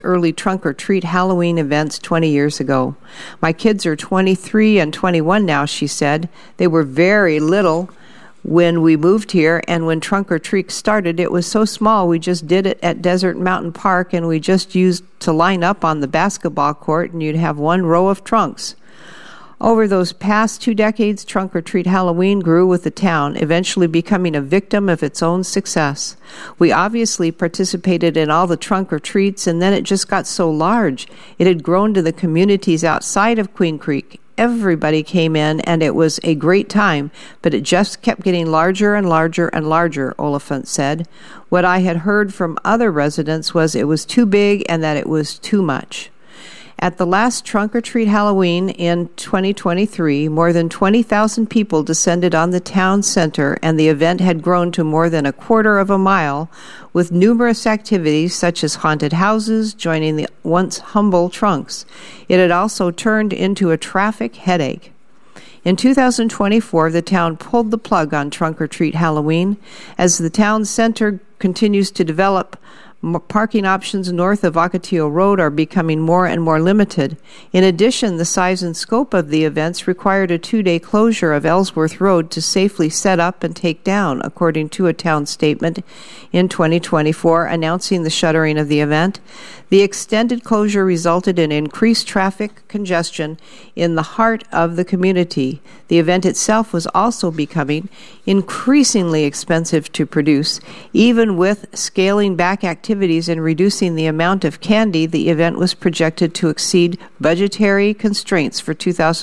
early trunk-or-treat Halloween events 20 years ago. My kids are 23 and 21 now, she said. They were very little when we moved here, and when trunk-or-treat started, it was so small we just did it at Desert Mountain Park, and we just used to line up on the basketball court, and you'd have one row of trunks. Over those past 2 decades, Trunk-or-Treat Halloween grew with the town, eventually becoming a victim of its own success. We obviously participated in all the trunk-or-treats, and then it just got so large. It had grown to the communities outside of Queen Creek. Everybody came in, and it was a great time, but it just kept getting larger and larger and larger, Oliphant said. What I had heard from other residents was it was too big and that it was too much. At the last Trunk-or-Treat Halloween in 2023, more than 20,000 people descended on the town center, and the event had grown to more than a quarter of a mile, with numerous activities such as haunted houses joining the once humble trunks. It had also turned into a traffic headache. In 2024, the town pulled the plug on Trunk-or-Treat Halloween. As the town center continues to develop, parking options north of Ocotillo Road are becoming more and more limited. In addition, the size and scope of the events required a 2-day closure of Ellsworth Road to safely set up and take down, according to a town statement in 2024 announcing the shuttering of the event. The extended closure resulted in increased traffic congestion in the heart of the community. The event itself was also becoming increasingly expensive to produce. Even with scaling back activities and reducing the amount of candy, the event was projected to exceed budgetary constraints for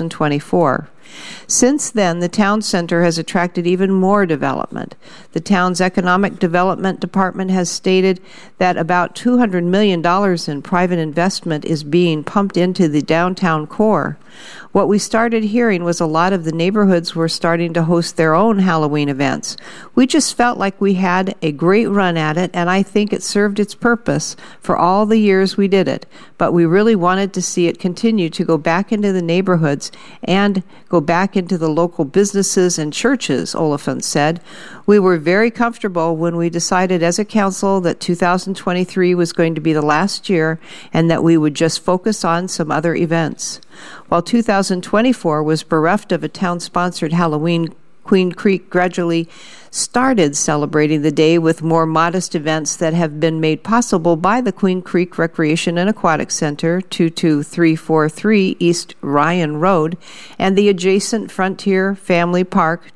2024. Since then, the town center has attracted even more development. The town's economic development department has stated that about $200 million in private investment is being pumped into the downtown core. What we started hearing was a lot of the neighborhoods were starting to host their own Halloween events. We just felt like we had a great run at it, and I think it served its purpose for all the years we did it. But we really wanted to see it continue to go back into the neighborhoods and go back into the local businesses and churches, Oliphant said. We were very comfortable when we decided as a council that 2023 was going to be the last year and that we would just focus on some other events. While 2024 was bereft of a town-sponsored Halloween, Queen Creek gradually started celebrating the day with more modest events that have been made possible by the Queen Creek Recreation and Aquatic Center, 22343 East Ryan Road, and the adjacent Frontier Family Park,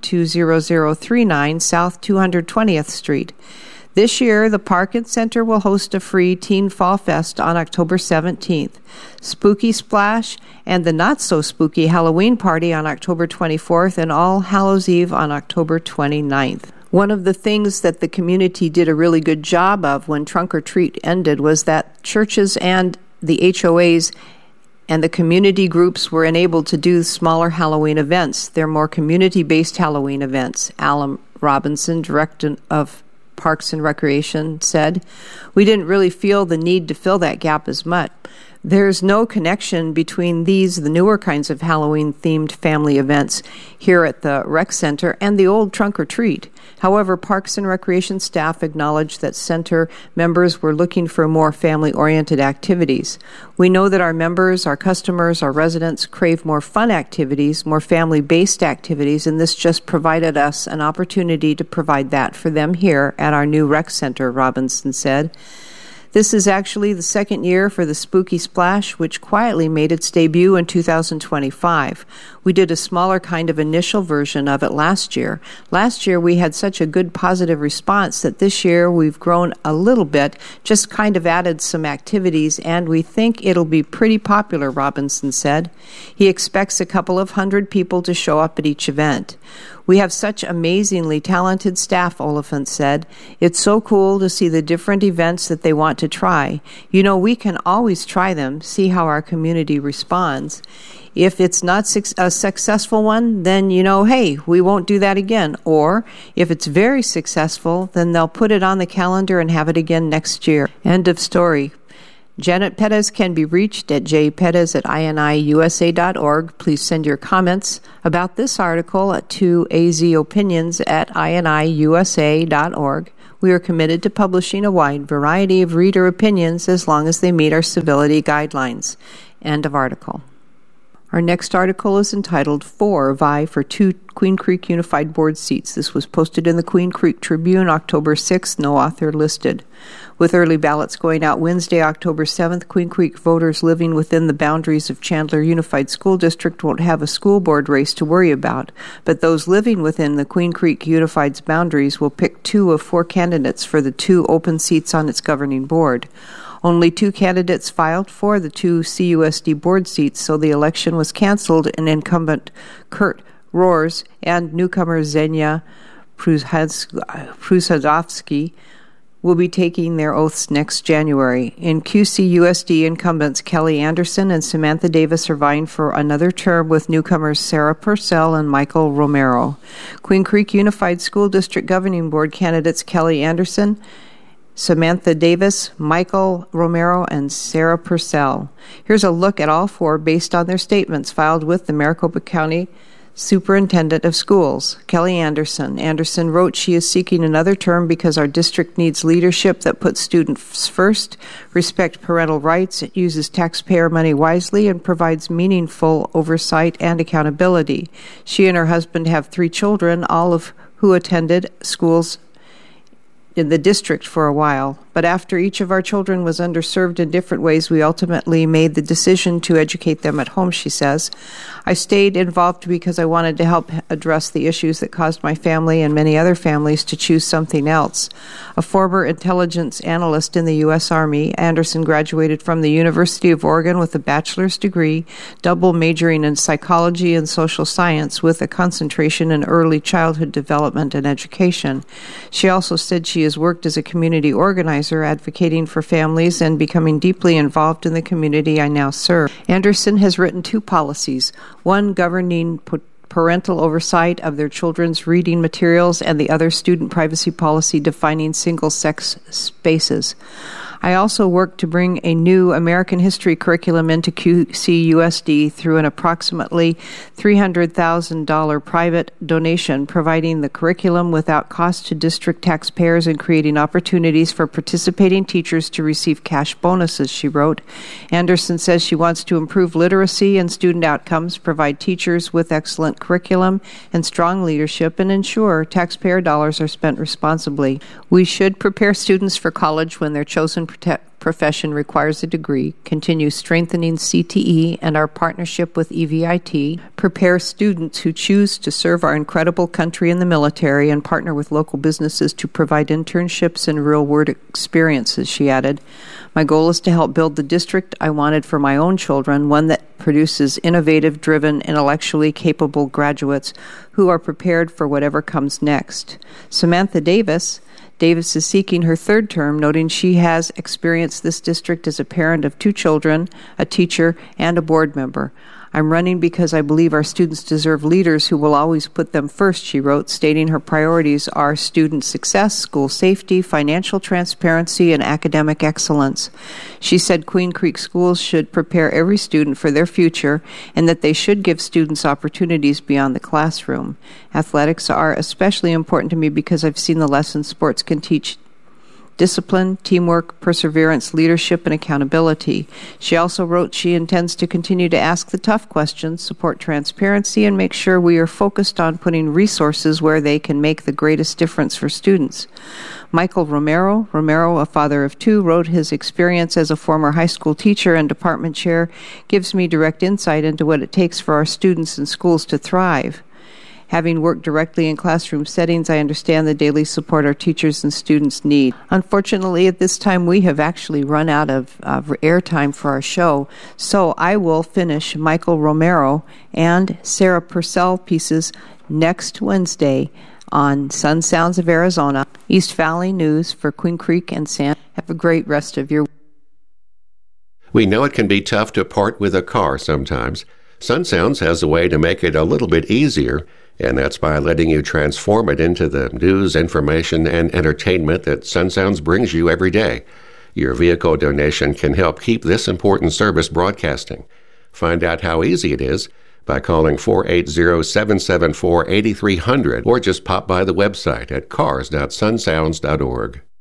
20039 South 220th Street. This year, the Park and Center will host a free Teen Fall Fest on October 17th, Spooky Splash, and the not-so-spooky Halloween Party on October 24th, and All Hallows Eve on October 29th. One of the things that the community did a really good job of when Trunk-or-Treat ended was that churches and the HOAs and the community groups were enabled to do smaller Halloween events. They're more community-based Halloween events. Alan Robinson, director of Parks and Recreation, said, "We didn't really feel the need to fill that gap as much. There's no connection between the newer kinds of Halloween-themed family events here at the rec center and the old Trunk-or-Treat. However, Parks and Recreation staff acknowledged that center members were looking for more family-oriented activities. We know that our members, our customers, our residents crave more fun activities, more family-based activities, and this just provided us an opportunity to provide that for them here at our new rec center," Robinson said. This is actually the second year for the Spooky Splash, which quietly made its debut in 2025. We did a smaller kind of initial version of it last year. Last year we had such a good positive response that this year we've grown a little bit, just kind of added some activities, and we think it'll be pretty popular, Robinson said. He expects a couple of hundred people to show up at each event. "We have such amazingly talented staff," Oliphant said. "It's so cool to see the different events that they want to try. You know, we can always try them, see how our community responds. If it's not a successful one, then, hey, we won't do that again. Or if it's very successful, then they'll put it on the calendar and have it again next year." End of story. Janet Pettis can be reached at jpettis@iniusa.org. Please send your comments about this article to azopinions@iniusa.org. We are committed to publishing a wide variety of reader opinions as long as they meet our civility guidelines. End of article. Our next article is entitled 4 Vie for 2 Queen Creek Unified Board Seats. This was posted in the Queen Creek Tribune October 6th, no author listed. With early ballots going out Wednesday, October 7th, Queen Creek voters living within the boundaries of Chandler Unified School District won't have a school board race to worry about, but those living within the Queen Creek Unified's boundaries will pick 2 of 4 candidates for the 2 open seats on its governing board. Only 2 candidates filed for the 2 CUSD board seats, so the election was canceled, and incumbent Kurt Rohrs and newcomer Xenia Prusadzovsky will be taking their oaths next January. In QCUSD, incumbents Kelly Anderson and Samantha Davis are vying for another term with newcomers Sarah Purcell and Michael Romero. Queen Creek Unified School District Governing Board candidates Kelly Anderson, Samantha Davis, Michael Romero, and Sarah Purcell. Here's a look at all 4 based on their statements filed with the Maricopa County Superintendent of Schools. Kelly Anderson. Anderson wrote, "She is seeking another term because our district needs leadership that puts students first, respect parental rights, it uses taxpayer money wisely, and provides meaningful oversight and accountability. She and her husband have 3 children, all of who attended schools in the district for a while, but after each of our children was underserved in different ways, we ultimately made the decision to educate them at home," she says. "I stayed involved because I wanted to help address the issues that caused my family and many other families to choose something else." A former intelligence analyst in the U.S. Army, Anderson graduated from the University of Oregon with a bachelor's degree, double majoring in psychology and social science with a concentration in early childhood development and education. She also said she has worked as a community organizer, advocating for families and becoming deeply involved in the community I now serve. Anderson has written 2 policies, one governing parental oversight of their children's reading materials and the other student privacy policy defining single-sex spaces. I also worked to bring a new American history curriculum into QCUSD through an approximately $300,000 private donation, providing the curriculum without cost to district taxpayers and creating opportunities for participating teachers to receive cash bonuses, she wrote. Anderson says she wants to improve literacy and student outcomes, provide teachers with excellent curriculum and strong leadership, and ensure taxpayer dollars are spent responsibly. We should prepare students for college when their chosen profession requires a degree, continue strengthening CTE and our partnership with EVIT, prepare students who choose to serve our incredible country in the military, and partner with local businesses to provide internships and real-world experiences, she added. My goal is to help build the district I wanted for my own children, one that produces innovative, driven, intellectually capable graduates who are prepared for whatever comes next. Samantha Davis is seeking her 3rd term, noting she has experienced this district as a parent of 2 children, a teacher, and a board member. I'm running because I believe our students deserve leaders who will always put them first, she wrote, stating her priorities are student success, school safety, financial transparency, and academic excellence. She said Queen Creek schools should prepare every student for their future and that they should give students opportunities beyond the classroom. Athletics are especially important to me because I've seen the lessons sports can teach: discipline, teamwork, perseverance, leadership, and accountability. She also wrote she intends to continue to ask the tough questions, support transparency, and make sure we are focused on putting resources where they can make the greatest difference for students. Michael Romero, a father of 2, wrote his experience as a former high school teacher and department chair gives me direct insight into what it takes for our students and schools to thrive. Having worked directly in classroom settings, I understand the daily support our teachers and students need. Unfortunately, at this time, we have actually run out of airtime for our show, so I will finish Michael Romero and Sarah Purcell pieces next Wednesday on Sun Sounds of Arizona, East Valley News for Queen Creek and San. Have a great rest of your week. We know it can be tough to part with a car sometimes. Sun Sounds has a way to make it a little bit easier, and that's by letting you transform it into the news, information, and entertainment that Sun Sounds brings you every day. Your vehicle donation can help keep this important service broadcasting. Find out how easy it is by calling 480-774-8300 or just pop by the website at cars.sunsounds.org.